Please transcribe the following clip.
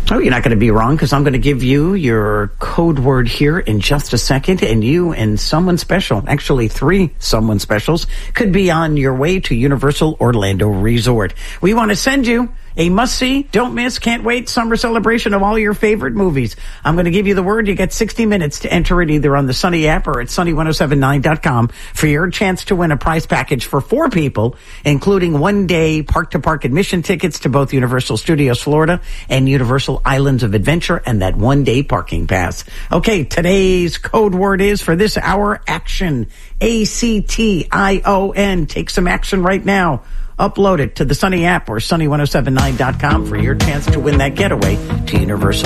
Oh, you're not going to be wrong, because I'm going to give you your code word here in just a second, and you and someone special, actually 3 someone specials, could be on your way to Universal Orlando Resort. We want to send you a must-see, don't miss, can't wait summer celebration of all your favorite movies. I'm going to give you the word. You get 60 minutes to enter it either on the Sunny app or at sunny1079.com for your chance to win a prize package for 4 people, including 1-day park-to-park admission tickets to both Universal Studios Florida and Universal Islands of Adventure, and that 1-day parking pass. Okay, today's code word is, for this hour, action. ACTION. Take some action right now. Upload it to the Sunny app or sunny1079.com for your chance to win that getaway to Universal.